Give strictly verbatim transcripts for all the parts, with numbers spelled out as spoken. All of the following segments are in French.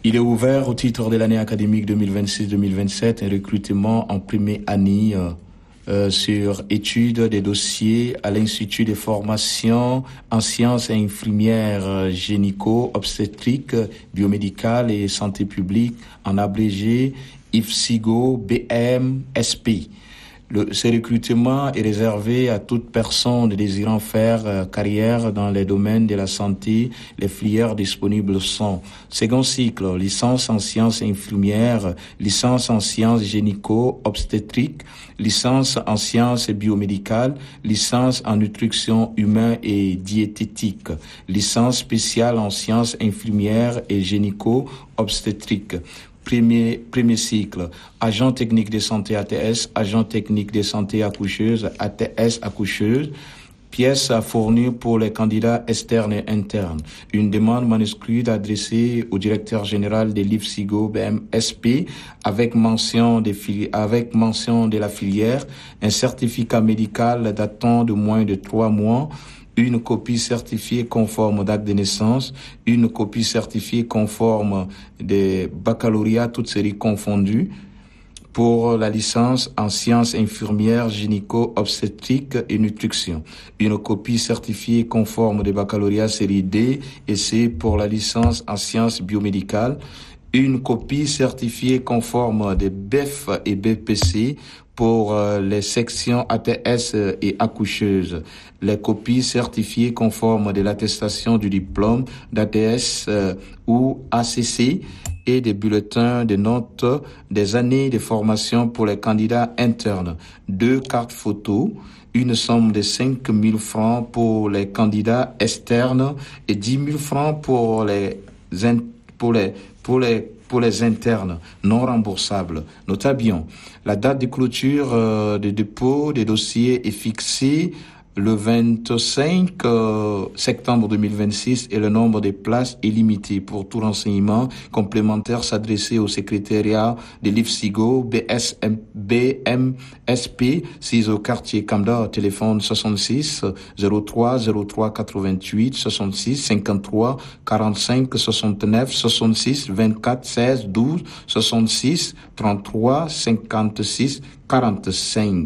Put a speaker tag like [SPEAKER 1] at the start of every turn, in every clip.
[SPEAKER 1] Il est ouvert au titre de l'année académique deux mille vingt-six deux mille vingt-sept, un recrutement en première année euh, euh, sur études des dossiers à l'Institut de formation en sciences et infirmières euh, gynéco-obstétriques, biomédicales et santé publique, en abrégé I F S I G O B M S P. Le, ce recrutement est réservé à toute personne désirant faire euh, carrière dans les domaines de la santé. Les filières disponibles sont second cycle, licence en sciences infirmières, licence en sciences gynéco-obstétriques, licence en sciences biomédicales, licence en nutrition humaine et diététique, licence spéciale en sciences infirmières et gynéco-obstétriques. Premier, premier cycle, agent technique de santé A T S, agent technique de santé accoucheuse, A T S accoucheuse, pièces à fournir pour les candidats externes et internes. Une demande manuscrite adressée au directeur général de l'I F S I G O B M S P avec mention, des fili- avec mention de la filière, un certificat médical datant de moins de trois mois, une copie certifiée conforme d'acte de naissance, une copie certifiée conforme des baccalauréats, toutes séries confondues, pour la licence en sciences infirmières, gynéco-obstétriques et nutrition. Une copie certifiée conforme des baccalauréats série D et C pour la licence en sciences biomédicales. Une copie certifiée conforme des B E F et B P C pour euh, les sections A T S et accoucheuses. Les copies certifiées conformes de l'attestation du diplôme d'A T S euh, ou A C C et des bulletins de notes des années de formation pour les candidats internes. Deux cartes photos, une somme de cinq mille francs pour les candidats externes et dix mille francs pour les, pour les, pour les pour les internes non remboursables. Notez bien, la date de clôture euh, de dépôt des dossiers est fixée le vingt-cinq euh, septembre deux mille vingt-six et le nombre de places est limité. Pour tout renseignement complémentaire, s'adresser au secrétariat de l'I F S I G O B M S P, six au quartier Camda, téléphone soixante-six zéro trois zéro trois quatre-vingt-huit soixante-six cinquante-trois quarante-cinq soixante-neuf soixante-six vingt-quatre seize douze soixante-six trente-trois cinquante-six quarante-cinq.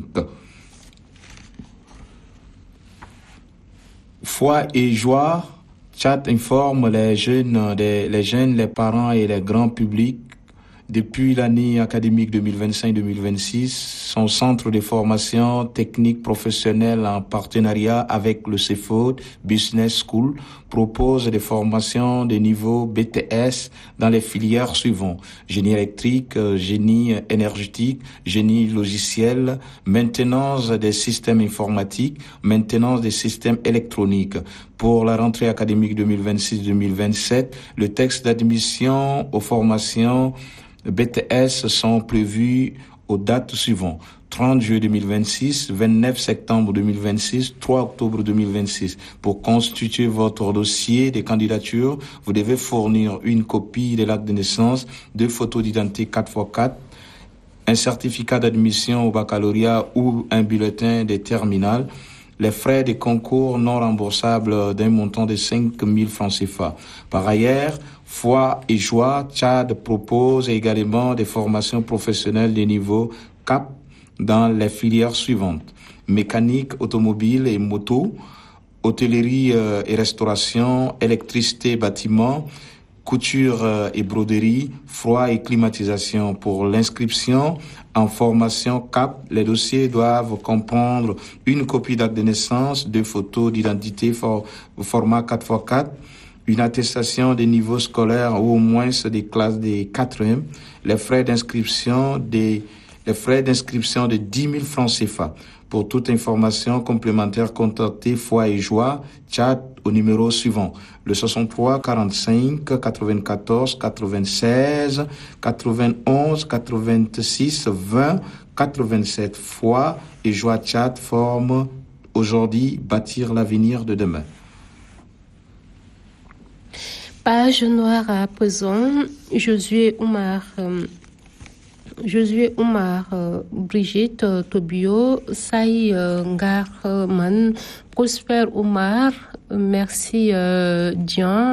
[SPEAKER 1] Foi et joie, Tchad informe les jeunes, les, les jeunes, les parents et les grands publics. Depuis l'année académique deux mille vingt-cinq deux mille vingt-six, son centre de formation technique professionnelle en partenariat avec le C F O D Business School propose des formations de niveau B T S dans les filières suivantes: génie électrique, génie énergétique, génie logiciel, maintenance des systèmes informatiques, maintenance des systèmes électroniques. Pour la rentrée académique deux mille vingt-six deux mille vingt-sept, le texte d'admission aux formations B T S sont prévus aux dates suivantes: trente juillet deux mille vingt-six, vingt-neuf septembre deux mille vingt-six, trois octobre deux mille vingt-six. Pour constituer votre dossier de candidature, vous devez fournir une copie de l'acte de naissance, deux photos d'identité quatre par quatre, un certificat d'admission au baccalauréat ou un bulletin des terminales. Les frais de concours non remboursables d'un montant de cinq mille francs C F A. Par ailleurs, Foi et Joie, Tchad propose également des formations professionnelles de niveau C A P dans les filières suivantes: mécanique, automobile et moto, hôtellerie et restauration, électricité, bâtiment, couture et broderie, froid et climatisation. Pour l'inscription en formation C A P, les dossiers doivent comprendre une copie d'acte de naissance, deux photos d'identité for, format quatre par quatre, une attestation des niveaux scolaires ou au moins des classes de quatrième, les frais d'inscription des les frais d'inscription de dix mille francs C F A. Pour toute information complémentaire, contactez Foi et Joie, Tchad, au numéro suivant: le soixante-trois quarante-cinq quatre-vingt-quatorze quatre-vingt-seize quatre-vingt-onze quatre-vingt-six vingt quatre-vingt-sept. Foi et Joie Tchad forment aujourd'hui bâtir l'avenir de demain.
[SPEAKER 2] Page noire à présent, Josué Oumar. Euh, Josué Oumar, euh, Brigitte euh, Tobio, Saï euh, Ngarman, Prosper Oumar, merci euh, Dian.